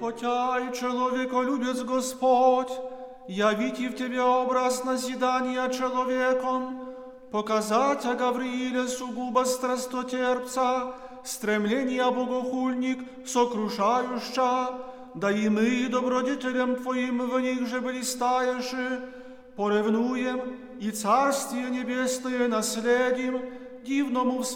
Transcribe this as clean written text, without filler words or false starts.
хотя и человеколюбец Господь, явить и в тебе образ назидания человеком, показать о Гаврииле сугубо страстотерпца, стремления богохульник сокрушающа, да и мы добродетелем Твоим в них же блистаешь, поревнуем и Царствие Небесное наследим, дивному в